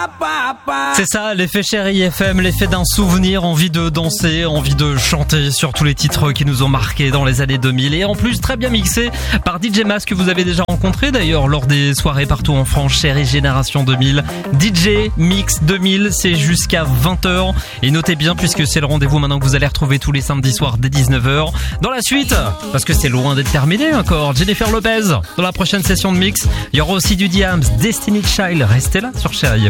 C'est ça, l'effet Chérie FM, l'effet d'un souvenir, envie de danser, envie de chanter sur tous les titres qui nous ont marqués dans les années 2000 et en plus très bien mixé par DJ Mas que vous avez déjà rencontré d'ailleurs lors des soirées partout en France, Chérie Génération 2000. DJ Mix 2000, c'est jusqu'à 20h et notez bien puisque c'est le rendez-vous maintenant que vous allez retrouver tous les samedis soirs dès 19h. Dans la suite, parce que c'est loin d'être terminé encore, Jennifer Lopez dans la prochaine session de mix. Il y aura aussi du Diams, Destiny Child, restez là sur Chérie FM.